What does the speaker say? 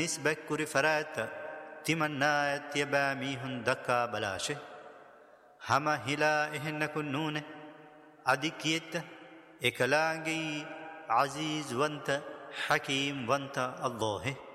نسبة كوري فرات تمنايت يباميهن دكا بلاشه هما هلا إهن كنونه أديكيت إكلاغي عزيز وانت حكيم وانت الله